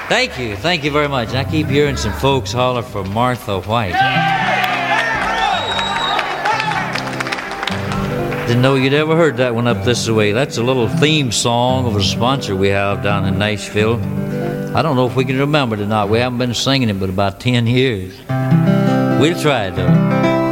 Thank you very much. I keep hearing some folks holler for Martha White. Didn't know you'd ever heard that one up this way. That's a little theme song of a sponsor we have down in Nashville. I don't know if we can remember it or not. We haven't been singing it but about 10 years. We'll try it though.